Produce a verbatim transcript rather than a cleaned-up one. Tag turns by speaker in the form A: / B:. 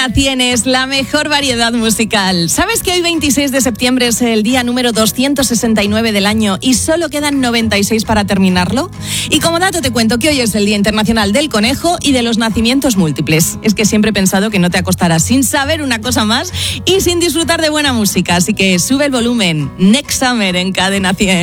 A: Cadena cien es la mejor variedad musical. ¿Sabes que hoy veintiséis de septiembre es el día número doscientos sesenta y nueve del año y solo quedan noventa y seis para terminarlo? Y como dato te cuento que hoy es el Día Internacional del Conejo y de los nacimientos múltiples. Es que siempre he pensado que no te acostarás sin saber una cosa más y sin disfrutar de buena música. Así que sube el volumen. Next Summer en Cadena cien.